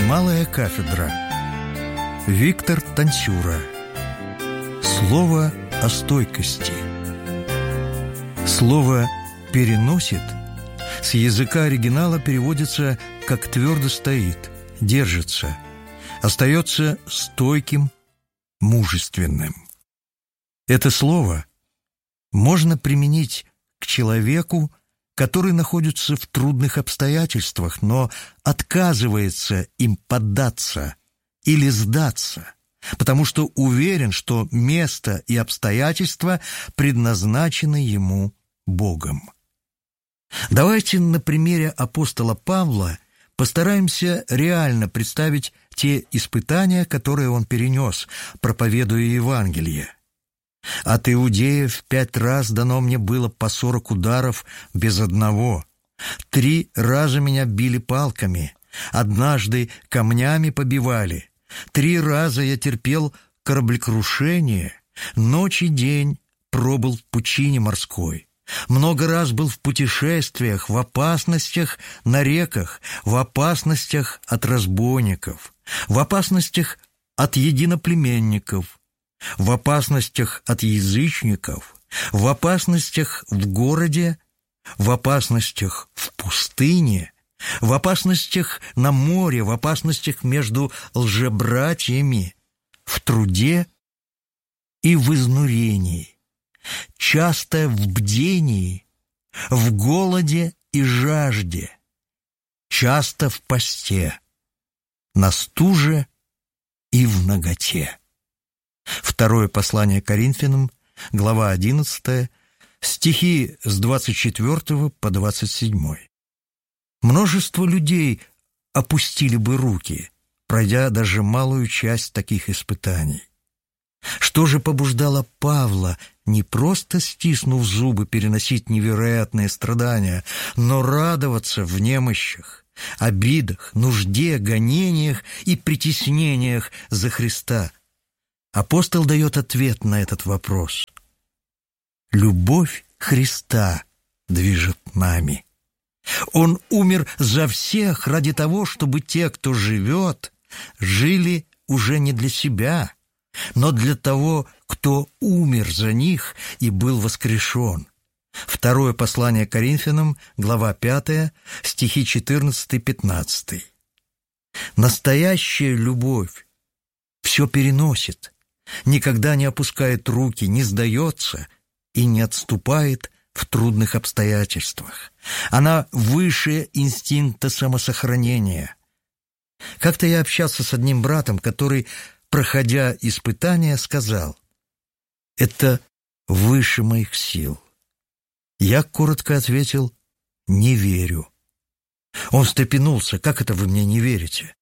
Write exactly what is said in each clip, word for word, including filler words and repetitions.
Малая кафедра. Виктор Танцюра. Слово о стойкости. Слово «переносит» с языка оригинала переводится как «твердо стоит», «держится», остается стойким, мужественным. Это слово можно применить к человеку, который находится в трудных обстоятельствах, но отказывается им поддаться или сдаться, потому что уверен, что место и обстоятельства предназначены ему Богом. Давайте на примере апостола Павла постараемся реально представить те испытания, которые он перенес, проповедуя Евангелие. От иудеев пять раз дано мне было по сорок ударов без одного. Три раза меня били палками, однажды камнями побивали. Три раза я терпел кораблекрушение, ночь и день пробыл в пучине морской. Много раз был в путешествиях, в опасностях на реках, в опасностях от разбойников, в опасностях от единоплеменников, в опасностях от язычников, в опасностях в городе, в опасностях в пустыне, в опасностях на море, в опасностях между лжебратьями, в труде и в изнурении, часто в бдении, в голоде и жажде, часто в посте, на стуже и в наготе. Второе послание Коринфянам, глава одиннадцатая, стихи с двадцать четвёртого по двадцать седьмой. Множество людей опустили бы руки, пройдя даже малую часть таких испытаний. Что же побуждало Павла, не просто стиснув зубы, переносить невероятные страдания, но радоваться в немощах, обидах, нужде, гонениях и притеснениях за Христа? Апостол дает ответ на этот вопрос. Любовь Христа движет нами. Он умер за всех ради того, чтобы те, кто живет, жили уже не для себя, но для того, кто умер за них и был воскрешен. Второе послание Коринфянам, глава пятая, стихи четырнадцатый-пятнадцатый. Настоящая любовь все переносит, никогда не опускает руки, не сдается и не отступает в трудных обстоятельствах. Она выше инстинкта самосохранения. Как-то я общался с одним братом, который, проходя испытания, сказал: «Это выше моих сил». Я коротко ответил: «Не верю». Он встрепенулся: «Как это вы мне не верите?»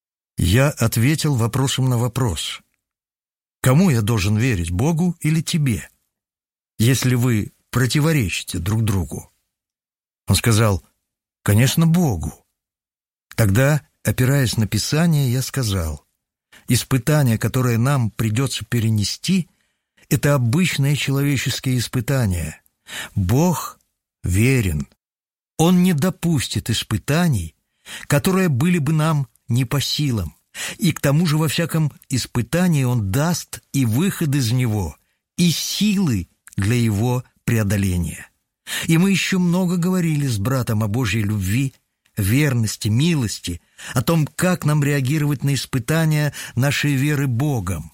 Я ответил вопросом на вопрос: «Кому я должен верить, Богу или тебе, если вы противоречите друг другу?» Он сказал: «Конечно, Богу». Тогда, опираясь на Писание, я сказал: испытания, которые нам придется перенести, это обычные человеческие испытания. Бог верен. Он не допустит испытаний, которые были бы нам не по силам. И к тому же во всяком испытании Он даст и выход из него, и силы для его преодоления. И мы еще много говорили с братом о Божьей любви, верности, милости, о том, как нам реагировать на испытания нашей веры Богом.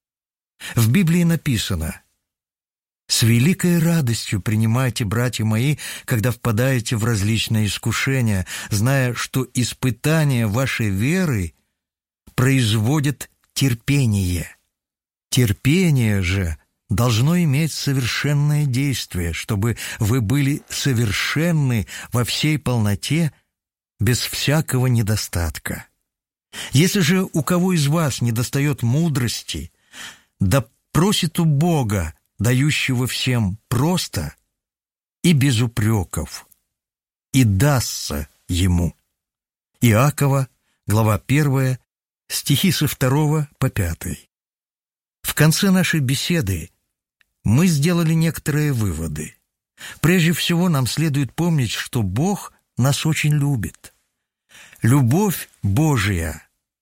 В Библии написано: «С великой радостью принимайте, братья мои, когда впадаете в различные искушения, зная, что испытание вашей веры производит терпение. Терпение же должно иметь совершенное действие, чтобы вы были совершенны во всей полноте, без всякого недостатка. Если же у кого из вас недостает мудрости, да просит у Бога, дающего всем просто и без упреков, и дастся ему». Иакова, глава первая, стихи со второго по пятый. В конце нашей беседы мы сделали некоторые выводы. Прежде всего, нам следует помнить, что Бог нас очень любит. Любовь Божия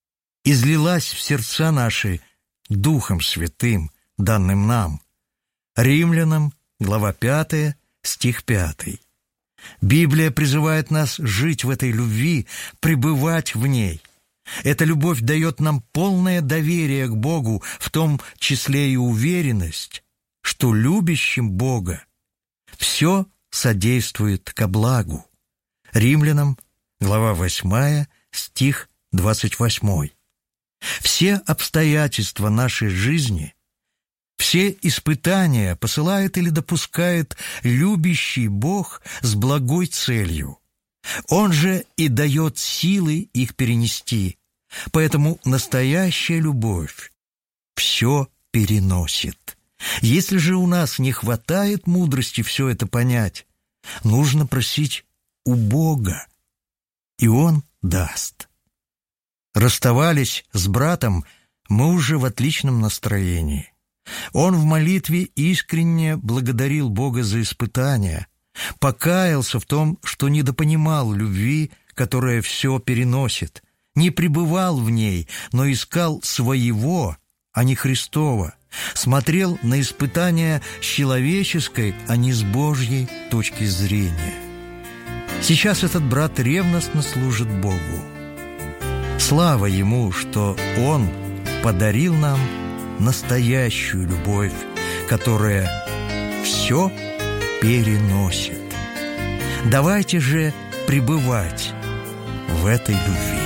излилась в сердца наши Духом Святым, данным нам. Римлянам, глава пятая, стих пятый. Библия призывает нас жить в этой любви, пребывать в ней. Эта любовь дает нам полное доверие к Богу, в том числе и уверенность, что любящим Бога все содействует ко благу. Римлянам, глава восьмая, стих двадцать восьмой. Все обстоятельства нашей жизни, все испытания посылает или допускает любящий Бог с благой целью. Он же и дает силы их перенести. Поэтому настоящая любовь все переносит. Если же у нас не хватает мудрости все это понять, нужно просить у Бога, и Он даст. Расставались с братом мы уже в отличном настроении. Он в молитве искренне благодарил Бога за испытания, покаялся в том, что недопонимал любви, которая все переносит, не пребывал в ней, но искал своего, а не Христова, смотрел на испытания с человеческой, а не с Божьей точки зрения. Сейчас этот брат ревностно служит Богу. Слава Ему, что Он подарил нам настоящую любовь, которая все переносит. Давайте же пребывать в этой любви.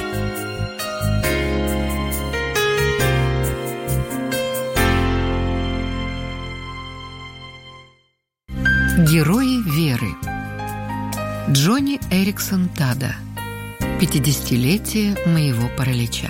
Герои веры. Джонни Эриксон Тада. пятидесятилетие моего паралича.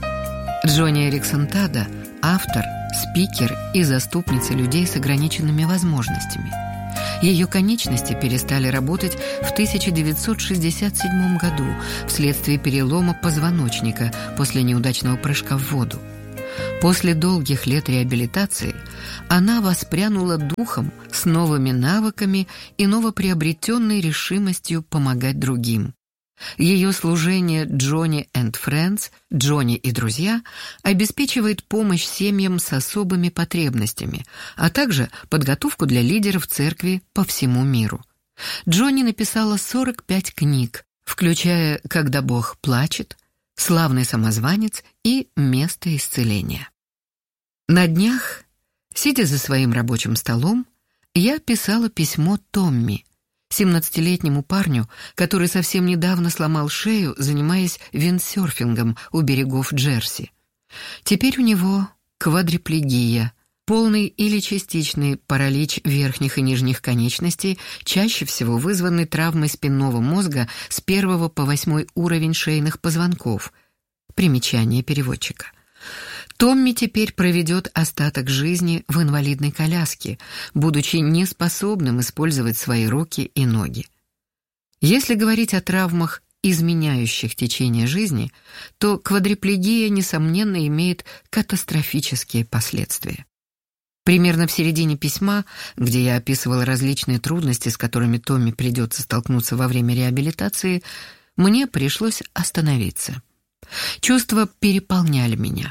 Джонни Эриксон Тада – автор, спикер и заступница людей с ограниченными возможностями. Ее конечности перестали работать в тысяча девятьсот шестьдесят седьмом году вследствие перелома позвоночника после неудачного прыжка в воду. После долгих лет реабилитации она воспрянула духом с новыми навыками и новоприобретенной решимостью помогать другим. Ее служение «Джонни энд Friends» «Джонни и друзья» обеспечивает помощь семьям с особыми потребностями, а также подготовку для лидеров церкви по всему миру. Джонни написала сорок пять книг, включая «Когда Бог плачет», «Славный самозванец» и «Место исцеления». На днях, сидя за своим рабочим столом, я писала письмо Томми, семнадцатилетнему парню, который совсем недавно сломал шею, занимаясь виндсерфингом у берегов Джерси. Теперь у него квадриплегия, полный или частичный паралич верхних и нижних конечностей, чаще всего вызванный травмой спинного мозга с первого по восьмой уровень шейных позвонков. Примечание переводчика. Томми теперь проведет остаток жизни в инвалидной коляске, будучи неспособным использовать свои руки и ноги. Если говорить о травмах, изменяющих течение жизни, то квадриплегия, несомненно, имеет катастрофические последствия. Примерно в середине письма, где я описывала различные трудности, с которыми Томми придется столкнуться во время реабилитации, мне пришлось остановиться. Чувства переполняли меня.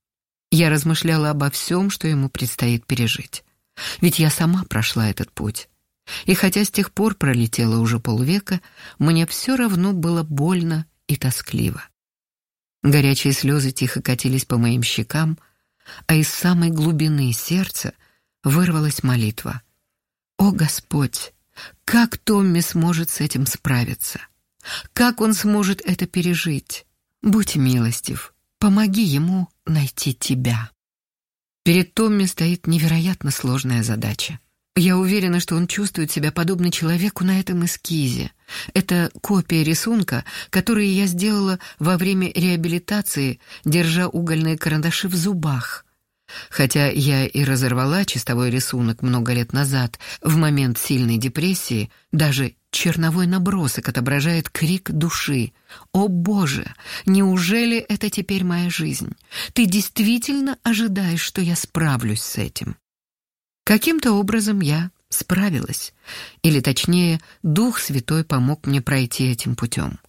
Я размышляла обо всем, что ему предстоит пережить. Ведь я сама прошла этот путь. И хотя с тех пор пролетело уже полвека, мне все равно было больно и тоскливо. Горячие слезы тихо катились по моим щекам, а из самой глубины сердца вырвалась молитва. «О, Господь, как Томми сможет с этим справиться? Как он сможет это пережить? Будь милостив, помоги ему найти Тебя». Перед Томми стоит невероятно сложная задача. Я уверена, что он чувствует себя подобно человеку на этом эскизе. Это копия рисунка, который я сделала во время реабилитации, держа угольные карандаши в зубах. Хотя я и разорвала чистовой рисунок много лет назад, в момент сильной депрессии, даже черновой набросок отображает крик души. «О Боже, неужели это теперь моя жизнь? Ты действительно ожидаешь, что я справлюсь с этим?» Каким-то образом я справилась, или точнее, Дух Святой помог мне пройти этим путем.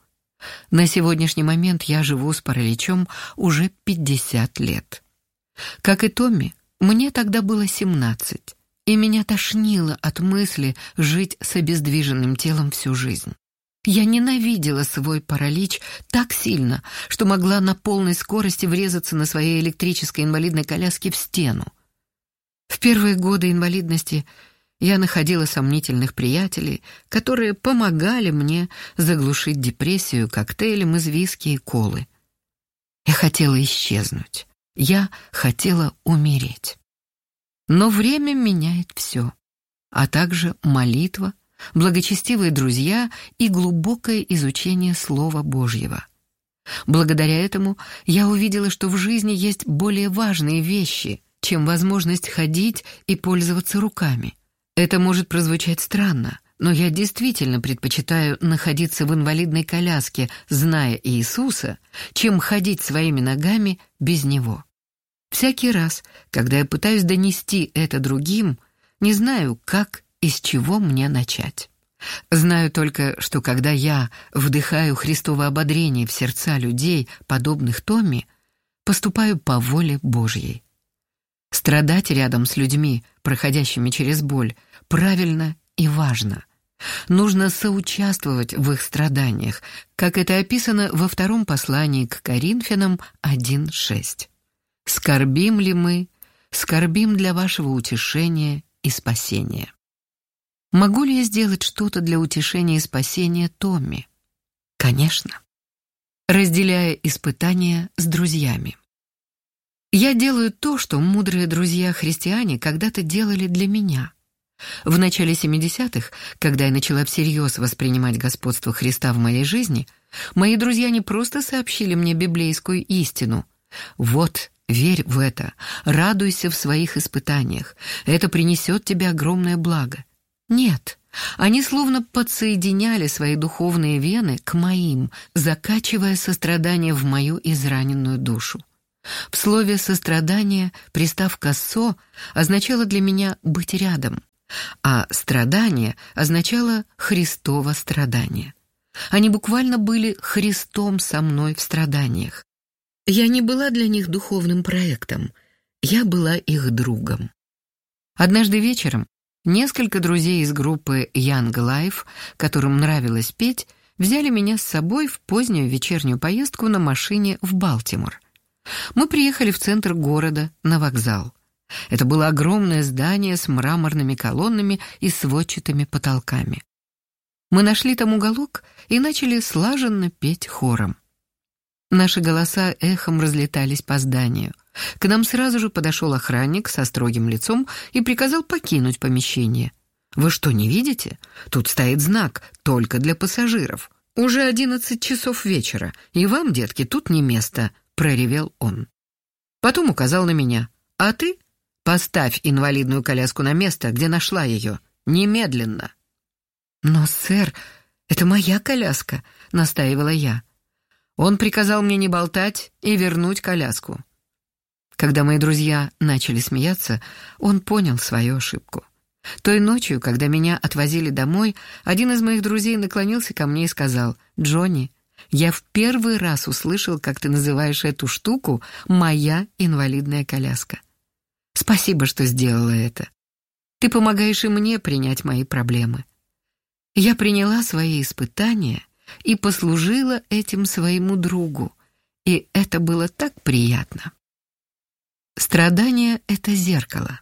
На сегодняшний момент я живу с параличом уже пятьдесят лет. Как и Томми, мне тогда было семнадцать, и меня тошнило от мысли жить с обездвиженным телом всю жизнь. Я ненавидела свой паралич так сильно, что могла на полной скорости врезаться на своей электрической инвалидной коляске в стену. В первые годы инвалидности я находила сомнительных приятелей, которые помогали мне заглушить депрессию коктейлем из виски и колы. Я хотела исчезнуть. Я хотела умереть. Но время меняет все, а также молитва, благочестивые друзья и глубокое изучение Слова Божьего. Благодаря этому я увидела, что в жизни есть более важные вещи, чем возможность ходить и пользоваться руками. Это может прозвучать странно, но я действительно предпочитаю находиться в инвалидной коляске, зная Иисуса, чем ходить своими ногами без Него. Всякий раз, когда я пытаюсь донести это другим, не знаю, как и с чего мне начать. Знаю только, что когда я вдыхаю Христово ободрение в сердца людей, подобных Томми, поступаю по воле Божьей. Страдать рядом с людьми, проходящими через боль, правильно и важно. Нужно соучаствовать в их страданиях, как это описано во втором послании к Коринфянам один шесть. «Скорбим ли мы? Скорбим для вашего утешения и спасения». Могу ли я сделать что-то для утешения и спасения Томми? Конечно. Разделяя испытания с друзьями. Я делаю то, что мудрые друзья-христиане когда-то делали для меня. В начале семидесятых, когда я начала всерьез воспринимать господство Христа в моей жизни, мои друзья не просто сообщили мне библейскую истину. Вот, верь в это, радуйся в своих испытаниях, это принесет тебе огромное благо. Нет, они словно подсоединяли свои духовные вены к моим, закачивая сострадание в мою израненную душу. В слове «сострадание» приставка «со» означала для меня «быть рядом», а «страдание» означало «Христово страдание». Они буквально были Христом со мной в страданиях. Я не была для них духовным проектом, я была их другом. Однажды вечером несколько друзей из группы Young Life, которым нравилось петь, взяли меня с собой в позднюю вечернюю поездку на машине в Балтимор. Мы приехали в центр города, на вокзал. Это было огромное здание с мраморными колоннами и сводчатыми потолками. Мы нашли там уголок и начали слаженно петь хором. Наши голоса эхом разлетались по зданию. К нам сразу же подошел охранник со строгим лицом и приказал покинуть помещение. «Вы что, не видите? Тут стоит знак «Только для пассажиров». Уже одиннадцать часов вечера, и вам, детки, тут не место», — проревел он. Потом указал на меня. «А ты поставь инвалидную коляску на место, где нашла ее. Немедленно». «Но, сэр, это моя коляска», — настаивала я. Он приказал мне не болтать и вернуть коляску. Когда мои друзья начали смеяться, он понял свою ошибку. Той ночью, когда меня отвозили домой, один из моих друзей наклонился ко мне и сказал: «Джонни, я в первый раз услышал, как ты называешь эту штуку «моя инвалидная коляска». Спасибо, что сделала это. Ты помогаешь и мне принять мои проблемы». Я приняла свои испытания и послужила этим своему другу, и это было так приятно. Страдание — это зеркало.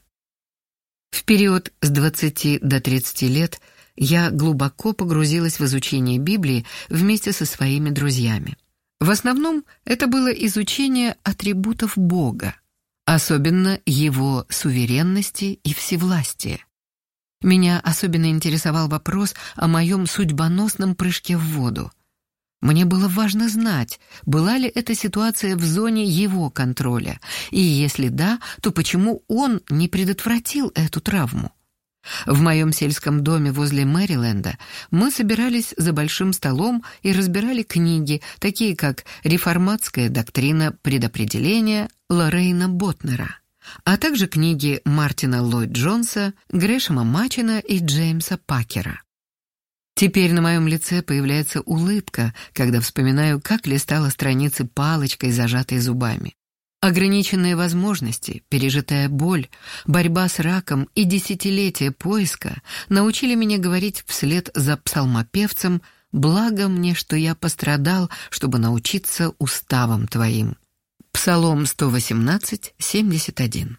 В период с двадцати до тридцати лет я глубоко погрузилась в изучение Библии вместе со своими друзьями. В основном это было изучение атрибутов Бога, особенно Его суверенности и всевластия. Меня особенно интересовал вопрос о моем судьбоносном прыжке в воду. Мне было важно знать, была ли эта ситуация в зоне его контроля, и если да, то почему он не предотвратил эту травму. В моем сельском доме возле Мэриленда мы собирались за большим столом и разбирали книги, такие как «Реформатская доктрина предопределения» Лоррейна Ботнера, а также книги Мартина Ллойд Джонса, Грэшема Мачина и Джеймса Пакера. Теперь на моем лице появляется улыбка, когда вспоминаю, как листала страницы палочкой, зажатой зубами. Ограниченные возможности, пережитая боль, борьба с раком и десятилетия поиска научили меня говорить вслед за псалмопевцем: «Благо мне, что я пострадал, чтобы научиться уставам твоим». Псалом сто восемнадцать, семьдесят один.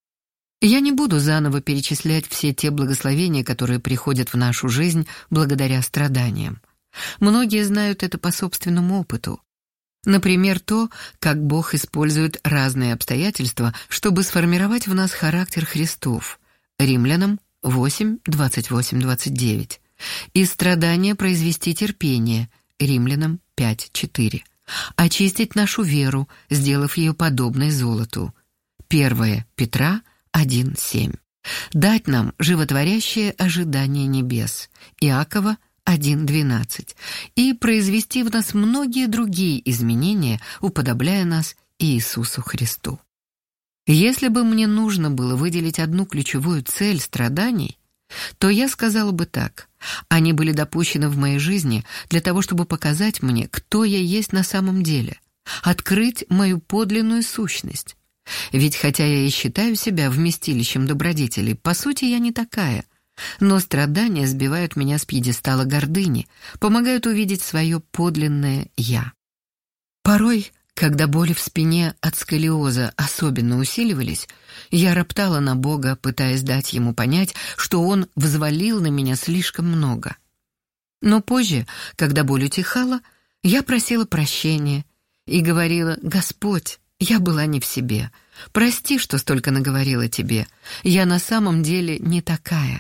Я не буду заново перечислять все те благословения, которые приходят в нашу жизнь благодаря страданиям. Многие знают это по собственному опыту. Например, то, как Бог использует разные обстоятельства, чтобы сформировать в нас характер Христов. Римлянам восемь, двадцать восемь, двадцать девять. Из страдания произвести терпение. Римлянам пять, четыре. Очистить нашу веру, сделав ее подобной золоту. первое Петра один, семь. Дать нам животворящее ожидание небес. Иакова один, двенадцать. И произвести в нас многие другие изменения, уподобляя нас Иисусу Христу. Если бы мне нужно было выделить одну ключевую цель страданий, то я сказала бы так: они были допущены в моей жизни для того, чтобы показать мне, кто я есть на самом деле, открыть мою подлинную сущность. Ведь хотя я и считаю себя вместилищем добродетелей, по сути я не такая, но страдания сбивают меня с пьедестала гордыни, помогают увидеть свое подлинное «я». Порой, когда боли в спине от сколиоза особенно усиливались, я роптала на Бога, пытаясь дать ему понять, что Он взвалил на меня слишком много. Но позже, когда боль утихала, я просила прощения и говорила: «Господь, я была не в себе. Прости, что столько наговорила тебе. Я на самом деле не такая».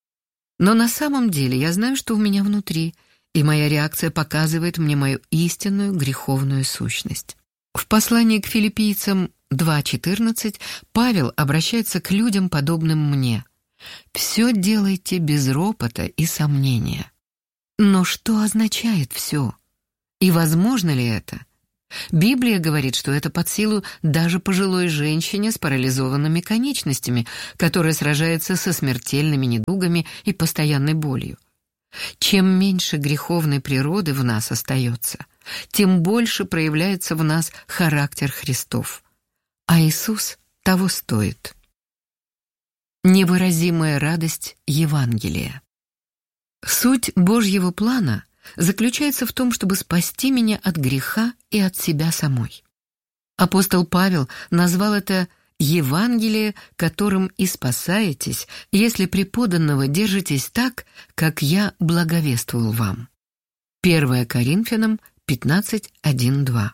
Но на самом деле я знаю, что у меня внутри, и моя реакция показывает мне мою истинную греховную сущность. В послании к филиппийцам два четырнадцать Павел обращается к людям, подобным мне. «Все делайте без ропота и сомнения». Но что означает «все»? И возможно ли это? Библия говорит, что это под силу даже пожилой женщине с парализованными конечностями, которая сражается со смертельными недугами и постоянной болью. Чем меньше греховной природы в нас остается, тем больше проявляется в нас характер Христов. А Иисус того стоит. Невыразимая радость Евангелия. Суть Божьего плана заключается в том, чтобы спасти меня от греха и от себя самой. Апостол Павел назвал это «Евангелие, которым и спасаетесь, если преподанного держитесь так, как я благовествовал вам». первое Коринфянам пятнадцать, один, два.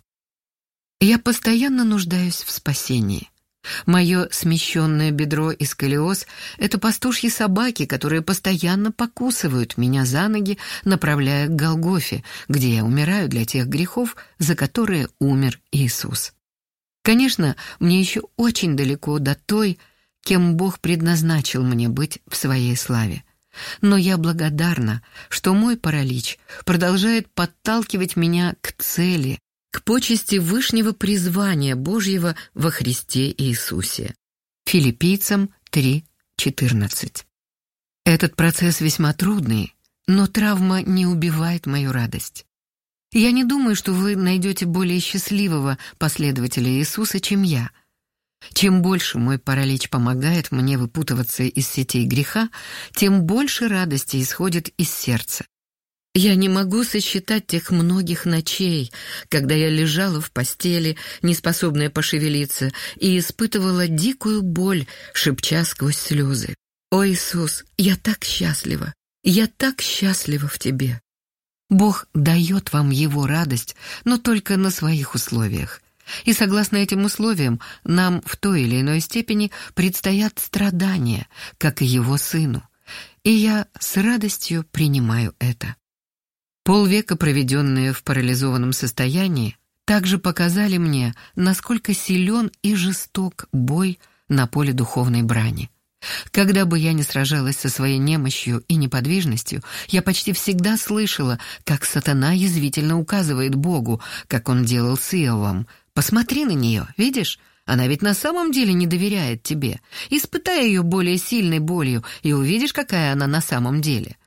Я постоянно нуждаюсь в спасении. Мое смещенное бедро и сколиоз — это пастушьи собаки, которые постоянно покусывают меня за ноги, направляя к Голгофе, где я умираю для тех грехов, за которые умер Иисус. Конечно, мне еще очень далеко до той, кем Бог предназначил мне быть в своей славе. Но я благодарна, что мой паралич продолжает подталкивать меня к цели, к почести вышнего призвания Божьего во Христе Иисусе. Филиппийцам три, четырнадцать. Этот процесс весьма трудный, но травма не убивает мою радость. Я не думаю, что вы найдете более счастливого последователя Иисуса, чем я. Чем больше мой паралич помогает мне выпутываться из сетей греха, тем больше радости исходит из сердца. Я не могу сосчитать тех многих ночей, когда я лежала в постели, неспособная пошевелиться, и испытывала дикую боль, шепча сквозь слезы: «О, Иисус, я так счастлива! Я так счастлива в Тебе!» Бог дает вам Его радость, но только на своих условиях. И согласно этим условиям, нам в той или иной степени предстоят страдания, как и Его Сыну. И я с радостью принимаю это. Полвека, проведенные в парализованном состоянии, также показали мне, насколько силен и жесток бой на поле духовной брани. Когда бы я ни сражалась со своей немощью и неподвижностью, я почти всегда слышала, как сатана язвительно указывает Богу, как он делал с Иовом: «Посмотри на нее, видишь? Она ведь на самом деле не доверяет тебе. Испытай ее более сильной болью, и увидишь, какая она на самом деле».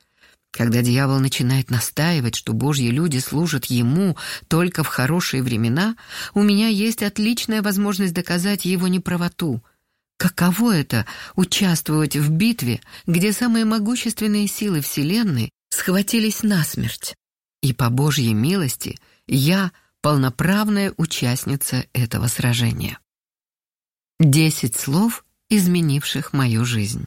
Когда дьявол начинает настаивать, что Божьи люди служат ему только в хорошие времена, у меня есть отличная возможность доказать его неправоту. Каково это — участвовать в битве, где самые могущественные силы Вселенной схватились насмерть? И по Божьей милости я полноправная участница этого сражения. Десять слов, изменивших мою жизнь.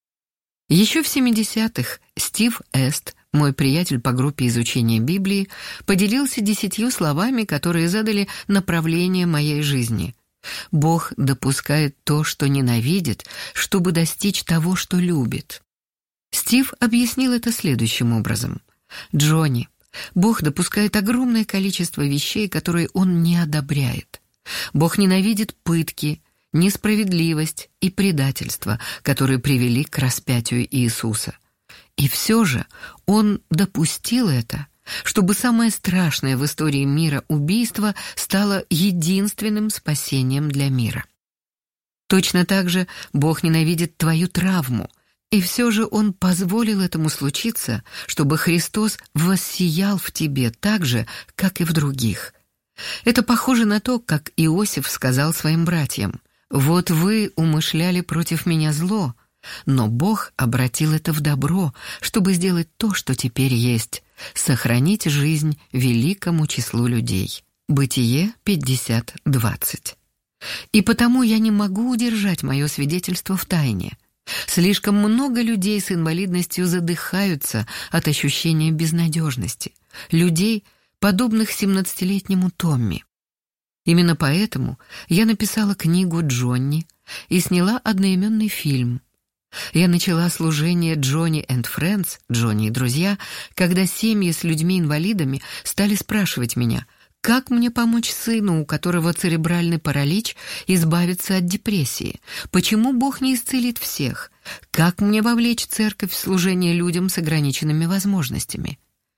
Еще в семидесятых Стив Эст, мой приятель по группе изучения Библии, поделился десятью словами, которые задали направление моей жизни. Бог допускает то, что ненавидит, чтобы достичь того, что любит. Стив объяснил это следующим образом. «Джонни, Бог допускает огромное количество вещей, которые Он не одобряет. Бог ненавидит пытки, несправедливость и предательство, которые привели к распятию Иисуса. И все же Он допустил это, чтобы самое страшное в истории мира убийство стало единственным спасением для мира. Точно так же Бог ненавидит твою травму, и все же Он позволил этому случиться, чтобы Христос воссиял в тебе так же, как и в других. Это похоже на то, как Иосиф сказал своим братьям: «Вот вы умышляли против меня зло, но Бог обратил это в добро, чтобы сделать то, что теперь есть, сохранить жизнь великому числу людей». Бытие пятьдесят двадцать. И потому я не могу удержать мое свидетельство в тайне. Слишком много людей с инвалидностью задыхаются от ощущения безнадежности. Людей, подобных семнадцатилетнему Томми. Именно поэтому я написала книгу «Джонни» и сняла одноименный фильм. Я начала служение «Джонни энд Френдс», «Джонни и друзья», когда семьи с людьми-инвалидами стали спрашивать меня, как мне помочь сыну, у которого церебральный паралич, избавиться от депрессии, почему Бог не исцелит всех, как мне вовлечь церковь в служение людям с ограниченными возможностями.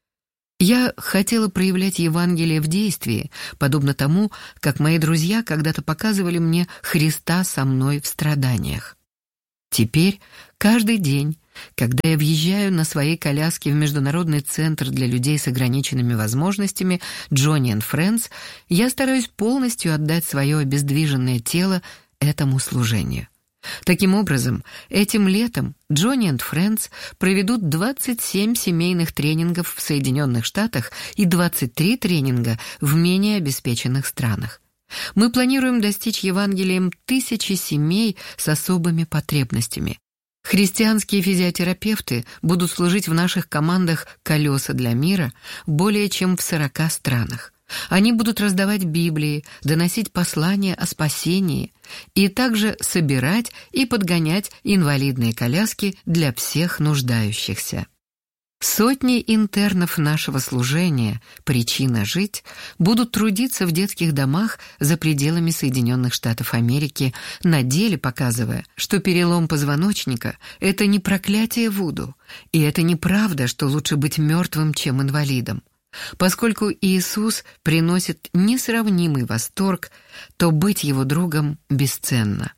Я хотела проявлять Евангелие в действии, подобно тому, как мои друзья когда-то показывали мне Христа со мной в страданиях. Теперь, каждый день, когда я въезжаю на своей коляске в Международный центр для людей с ограниченными возможностями Джонни энд Френдс, я стараюсь полностью отдать свое обездвиженное тело этому служению. Таким образом, этим летом Джонни энд Френдс проведут двадцать семь семейных тренингов в Соединенных Штатах и двадцать три тренинга в менее обеспеченных странах. Мы планируем достичь Евангелием тысячи семей с особыми потребностями. Христианские физиотерапевты будут служить в наших командах «Колеса для мира» более чем в сорока странах. Они будут раздавать Библии, доносить послания о спасении и также собирать и подгонять инвалидные коляски для всех нуждающихся. Сотни интернов нашего служения «Причина жить» будут трудиться в детских домах за пределами Соединенных Штатов Америки, на деле показывая, что перелом позвоночника – это не проклятие Вуду, и это неправда, что лучше быть мертвым, чем инвалидом. Поскольку Иисус приносит несравнимый восторг, то быть его другом бесценно.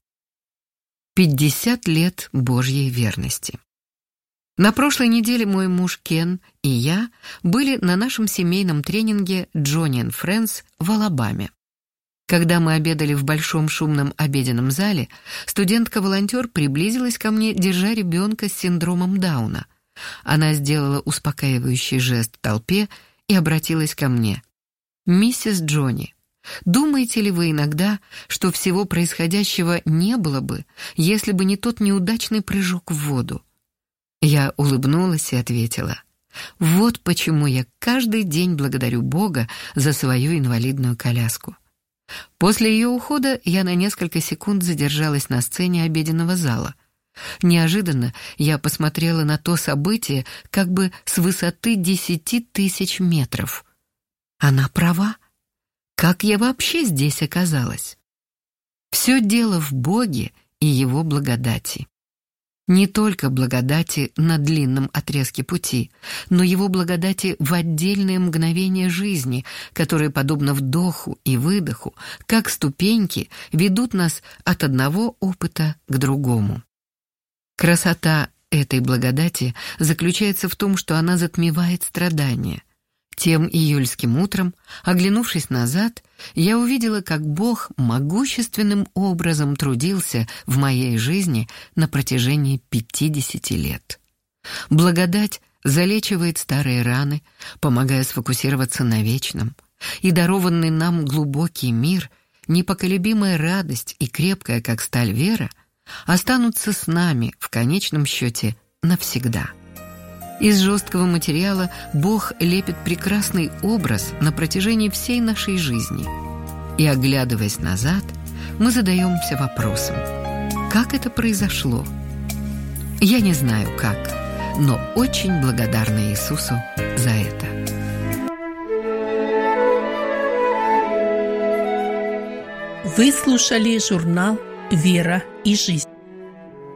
пятьдесят лет Божьей верности. На прошлой неделе мой муж Кен и я были на нашем семейном тренинге «Джонни энд Френдс» в Алабаме. Когда мы обедали в большом шумном обеденном зале, студентка-волонтер приблизилась ко мне, держа ребенка с синдромом Дауна. Она сделала успокаивающий жест в толпе и обратилась ко мне. «Миссис Джонни, думаете ли вы иногда, что всего происходящего не было бы, если бы не тот неудачный прыжок в воду?» Я улыбнулась и ответила: «Вот почему я каждый день благодарю Бога за свою инвалидную коляску». После ее ухода я на несколько секунд задержалась на сцене обеденного зала. Неожиданно я посмотрела на то событие как бы с высоты десяти тысяч метров. Она права. Как я вообще здесь оказалась? Все дело в Боге и Его благодати. Не только благодати на длинном отрезке пути, но Его благодати в отдельные мгновения жизни, которые, подобно вдоху и выдоху, как ступеньки, ведут нас от одного опыта к другому. Красота этой благодати заключается в том, что она затмевает страдания. Тем июльским утром, оглянувшись назад, я увидела, как Бог могущественным образом трудился в моей жизни на протяжении пятидесяти лет. Благодать залечивает старые раны, помогая сфокусироваться на вечном, и дарованный нам глубокий мир, непоколебимая радость и крепкая, как сталь, вера останутся с нами в конечном счете навсегда. Из жесткого материала Бог лепит прекрасный образ на протяжении всей нашей жизни. И, оглядываясь назад, мы задаемся вопросом: как это произошло? Я не знаю как, но очень благодарна Иисусу за это. Вы слушали журнал «Вера и жизнь».